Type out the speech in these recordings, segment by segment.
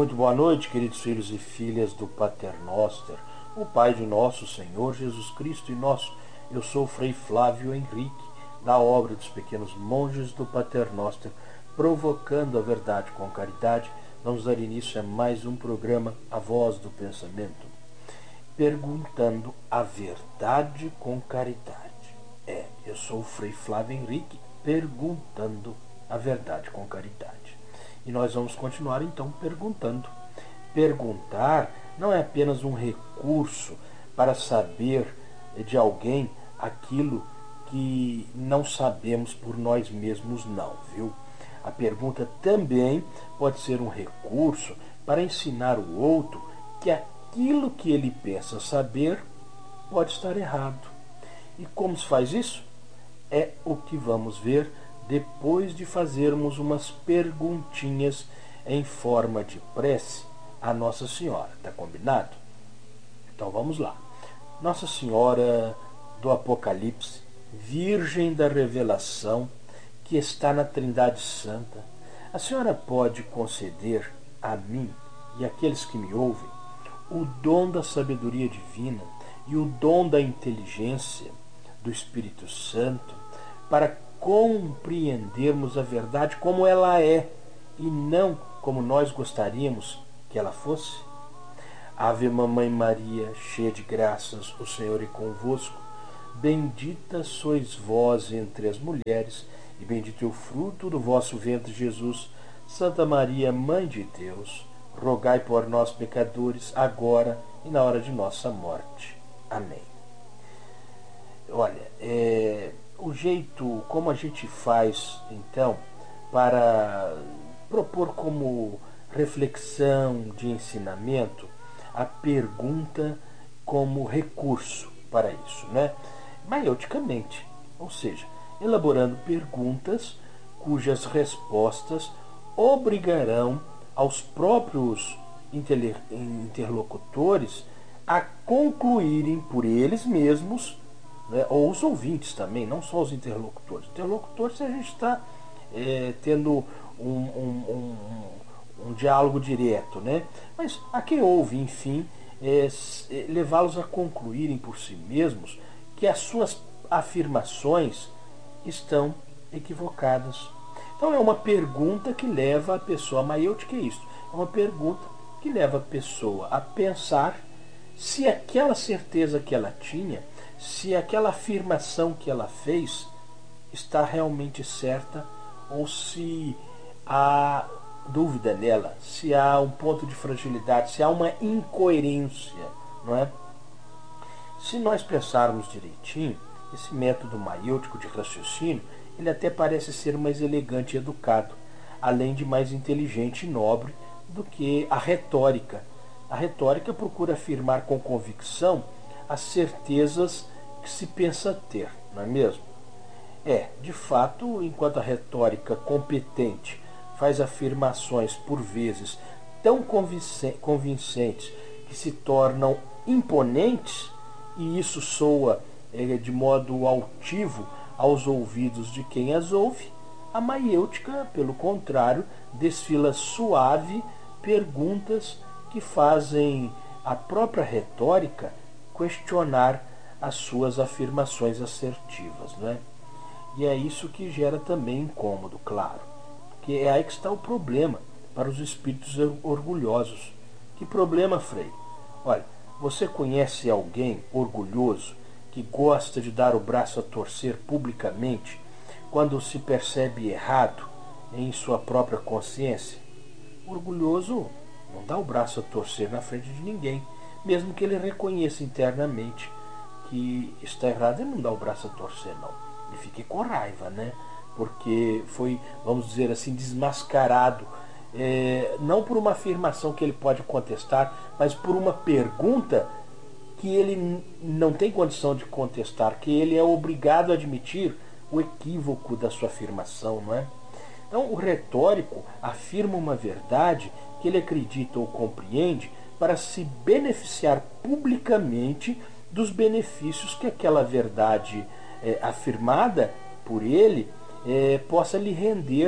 Muito boa noite, queridos filhos e filhas do Pater Noster, o Pai de nosso Senhor Jesus Cristo e nosso. Eu sou o Frei Flávio Henrique, da obra dos pequenos monges do Pater Noster, provocando a verdade com caridade. Vamos dar início a mais um programa, A Voz do Pensamento, perguntando a verdade com caridade. Eu sou o Frei Flávio Henrique, perguntando a verdade com caridade. E nós vamos continuar então perguntando. Perguntar não é apenas um recurso para saber de alguém aquilo que não sabemos por nós mesmos, não, viu? A pergunta também pode ser um recurso para ensinar o outro que aquilo que ele pensa saber pode estar errado. E como se faz isso? É o que vamos ver depois de fazermos umas perguntinhas em forma de prece a Nossa Senhora. Tá combinado? Então vamos lá. Nossa Senhora do Apocalipse, Virgem da Revelação, que está na Trindade Santa, a Senhora pode conceder a mim e àqueles que me ouvem o dom da sabedoria divina e o dom da inteligência do Espírito Santo para compreendermos a verdade como ela é e não como nós gostaríamos que ela fosse? Ave Mamãe Maria, cheia de graças, o Senhor é convosco. Bendita sois vós entre as mulheres, e bendito é o fruto do vosso ventre, Jesus. Santa Maria, Mãe de Deus, rogai por nós, pecadores, agora e na hora de nossa morte. Amém. Olha, o jeito como a gente faz, então, para propor como reflexão de ensinamento a pergunta como recurso para isso, né? Maieuticamente, ou seja, elaborando perguntas cujas respostas obrigarão aos próprios interlocutores a concluírem por eles mesmos, né, ou os ouvintes também, não só os interlocutores. Interlocutores, a gente está tendo um diálogo direto, né? Mas a quem ouve, enfim, levá-los a concluírem por si mesmos que as suas afirmações estão equivocadas. Então é uma pergunta que leva a pessoa, maiêutica é isso, é uma pergunta que leva a pessoa a pensar se aquela certeza que ela tinha, se aquela afirmação que ela fez está realmente certa ou se há dúvida nela, se há um ponto de fragilidade, se há uma incoerência, não é? Se nós pensarmos direitinho, esse método maiêutico de raciocínio, ele até parece ser mais elegante e educado, além de mais inteligente e nobre do que a retórica. A retórica procura afirmar com convicção as certezas que se pensa ter, não é mesmo? De fato, enquanto a retórica competente faz afirmações por vezes tão convincentes que se tornam imponentes, e isso soa de modo altivo aos ouvidos de quem as ouve, a maiêutica, pelo contrário, desfila suave perguntas que fazem a própria retórica questionar as suas afirmações assertivas, não é? E é isso que gera também incômodo, claro. Que é aí que está o problema para os espíritos orgulhosos. Que problema, Frei? Olha, você conhece alguém orgulhoso que gosta de dar o braço a torcer publicamente quando se percebe errado em sua própria consciência? O orgulhoso não dá o braço a torcer na frente de ninguém, mesmo que ele reconheça internamente que está errado. Ele não dá o braço a torcer, não. Ele fica com raiva, né? Porque foi, vamos dizer assim, desmascarado, não por uma afirmação que ele pode contestar, mas por uma pergunta que ele não tem condição de contestar, que ele é obrigado a admitir o equívoco da sua afirmação, não é? Então, o retórico afirma uma verdade que ele acredita ou compreende para se beneficiar publicamente dos benefícios que aquela verdade afirmada por ele possa lhe render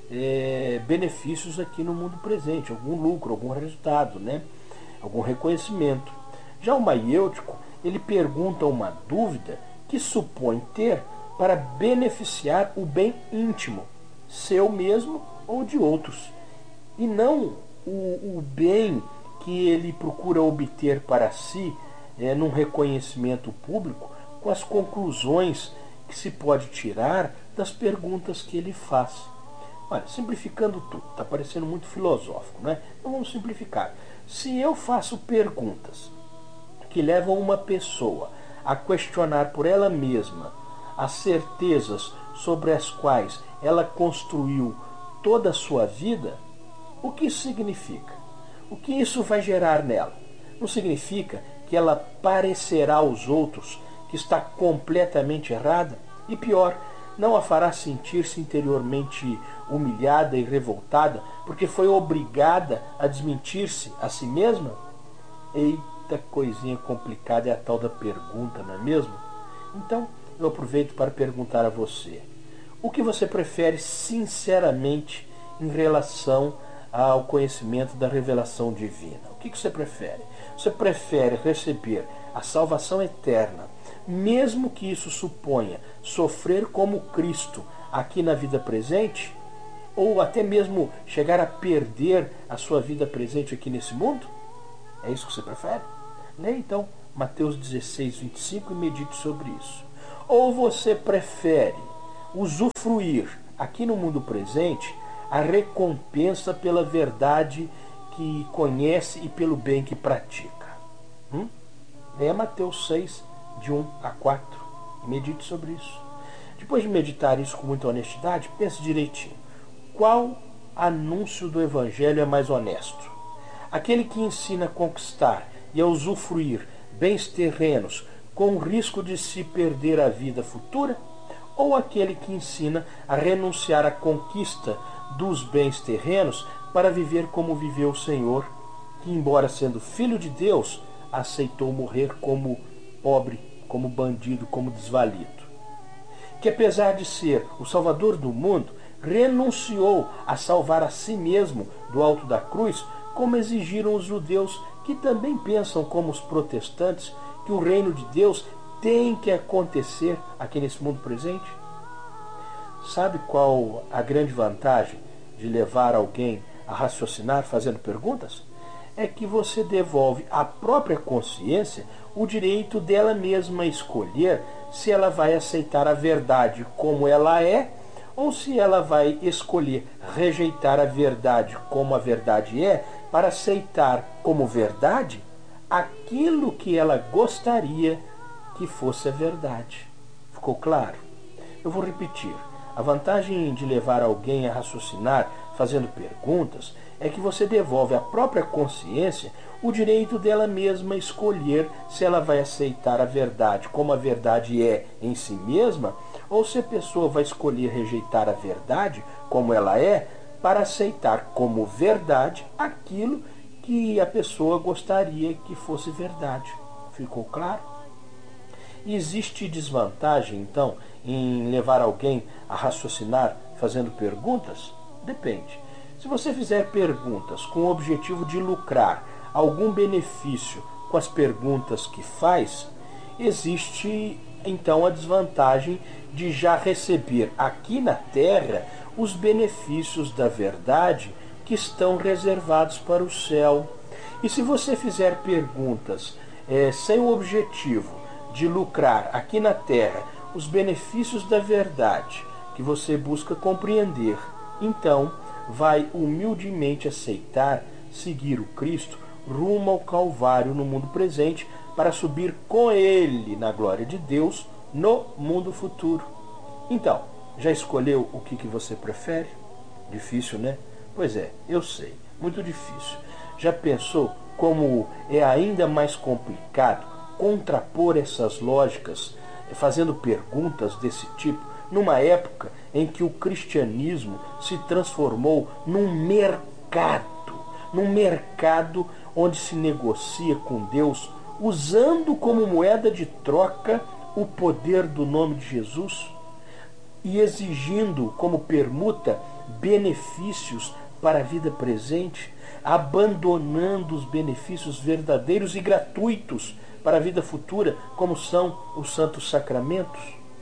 benefícios aqui no mundo presente, algum lucro, algum resultado, né? Algum reconhecimento. Já o maiêutico, ele pergunta uma dúvida que supõe ter para beneficiar o bem íntimo, seu mesmo ou de outros, e não o bem que ele procura obter para si num reconhecimento público com as conclusões que se pode tirar das perguntas que ele faz. Olha, simplificando tudo, está parecendo muito filosófico, né? Então vamos simplificar. Se eu faço perguntas que levam uma pessoa a questionar por ela mesma as certezas sobre as quais ela construiu toda a sua vida, o que isso significa? O que isso vai gerar nela? Não significa que ela parecerá aos outros que está completamente errada? E pior, não a fará sentir-se interiormente humilhada e revoltada porque foi obrigada a desmentir-se a si mesma? Eita, coisinha complicada é a tal da pergunta, não é mesmo? Então, eu aproveito para perguntar a você: o que você prefere sinceramente em relação ao conhecimento da revelação divina? O que você prefere? Você prefere receber a salvação eterna, mesmo que isso suponha sofrer como Cristo aqui na vida presente? Ou até mesmo chegar a perder a sua vida presente aqui nesse mundo? É isso que você prefere? Leia então Mateus 16, 25 e medite sobre isso. Ou você prefere usufruir aqui no mundo presente a recompensa pela verdade que conhece e pelo bem que pratica? Leia Mateus 6, de 1 a 4 e medite sobre isso. Depois de meditar isso com muita honestidade, pense direitinho. Qual anúncio do Evangelho é mais honesto? Aquele que ensina a conquistar e a usufruir bens terrenos com o risco de se perder a vida futura? Ou aquele que ensina a renunciar à conquista dos bens terrenos para viver como viveu o Senhor, que, embora sendo filho de Deus, aceitou morrer como pobre, como bandido, como desvalido? Que, apesar de ser o Salvador do mundo, renunciou a salvar a si mesmo do alto da cruz, como exigiram os judeus, que também pensam como os protestantes que o reino de Deus tem que acontecer aqui nesse mundo presente? Sabe qual a grande vantagem de levar alguém a raciocinar fazendo perguntas? É que você devolve à própria consciência o direito dela mesma escolher se ela vai aceitar a verdade como ela é, ou se ela vai escolher rejeitar a verdade como a verdade é, para aceitar como verdade aquilo que ela gostaria que fosse a verdade. Ficou claro? Eu vou repetir. A vantagem de levar alguém a raciocinar fazendo perguntas é que você devolve à própria consciência o direito dela mesma escolher se ela vai aceitar a verdade como a verdade é em si mesma, ou se a pessoa vai escolher rejeitar a verdade como ela é para aceitar como verdade aquilo que a pessoa gostaria que fosse verdade. Ficou claro? E existe desvantagem, então, em levar alguém a raciocinar fazendo perguntas? Depende. Se você fizer perguntas com o objetivo de lucrar algum benefício com as perguntas que faz, existe então a desvantagem de já receber aqui na Terra os benefícios da verdade que estão reservados para o céu. E se você fizer perguntas sem o objetivo de lucrar aqui na Terra os benefícios da verdade que você busca compreender, então vai humildemente aceitar seguir o Cristo rumo ao Calvário no mundo presente para subir com Ele na glória de Deus no mundo futuro. Então, já escolheu o que você prefere? Difícil, né? Pois é, eu sei, muito difícil. Já pensou como é ainda mais complicado contrapor essas lógicas fazendo perguntas desse tipo numa época em que o cristianismo se transformou num mercado onde se negocia com Deus, usando como moeda de troca o poder do nome de Jesus e exigindo como permuta benefícios para a vida presente, abandonando os benefícios verdadeiros e gratuitos para a vida futura, como são os santos sacramentos.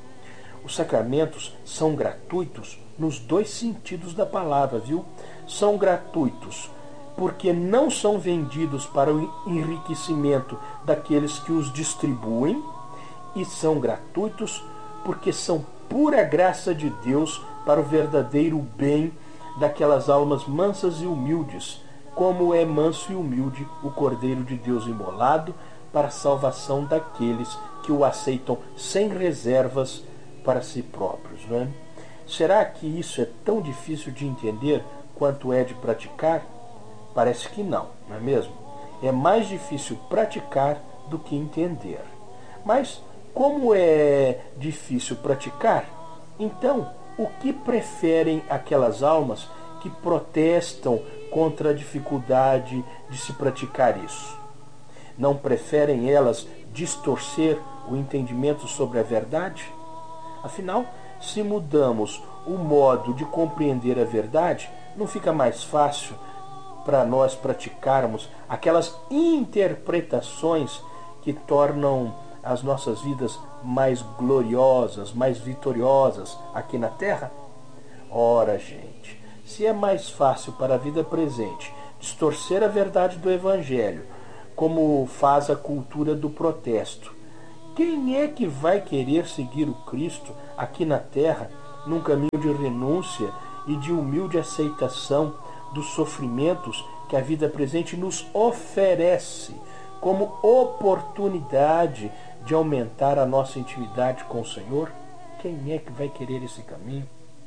Os sacramentos são gratuitos nos dois sentidos da palavra, viu? São gratuitos porque não são vendidos para o enriquecimento daqueles que os distribuem, e são gratuitos porque são pura graça de Deus para o verdadeiro bem daquelas almas mansas e humildes, como é manso e humilde o Cordeiro de Deus imolado para a salvação daqueles que o aceitam sem reservas para si próprios, não é? Será que isso é tão difícil de entender quanto é de praticar? Parece que não é mesmo? É mais difícil praticar do que entender. Mas, como é difícil praticar, então, o que preferem aquelas almas que protestam contra a dificuldade de se praticar isso? Não preferem elas distorcer o entendimento sobre a verdade? Afinal, se mudamos o modo de compreender a verdade, não fica mais fácil para nós praticarmos aquelas interpretações que tornam as nossas vidas mais gloriosas, mais vitoriosas aqui na Terra? Ora, gente, se é mais fácil para a vida presente distorcer a verdade do Evangelho, como faz a cultura do protesto, quem é que vai querer seguir o Cristo aqui na Terra num caminho de renúncia e de humilde aceitação dos sofrimentos que a vida presente nos oferece como oportunidade de aumentar a nossa intimidade com o Senhor? Quem é que vai querer esse caminho?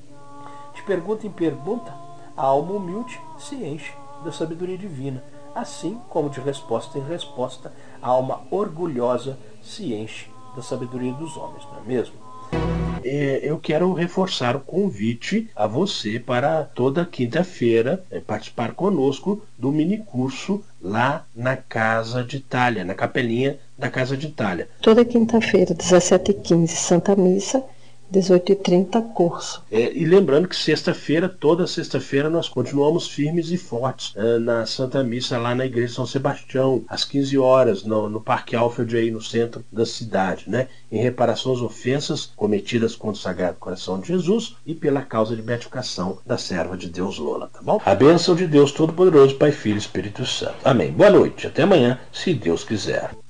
De pergunta em pergunta, a alma humilde se enche da sabedoria divina, assim como de resposta em resposta, a alma orgulhosa se enche da sabedoria dos homens, não é mesmo? Eu quero reforçar o convite a você para toda quinta-feira participar conosco do minicurso lá na Casa de Itália, na capelinha da Casa de Itália. Toda quinta-feira, 17h15, Santa Missa, 18h30, curso. E lembrando que toda sexta-feira, nós continuamos firmes e fortes na Santa Missa lá na Igreja de São Sebastião, às 15 horas, no Parque Alfred, aí no centro da cidade, né? Em reparação às ofensas cometidas contra o Sagrado Coração de Jesus e pela causa de beatificação da serva de Deus Lola, tá bom? A bênção de Deus Todo-Poderoso, Pai, Filho e Espírito Santo. Amém. Boa noite. Até amanhã, se Deus quiser.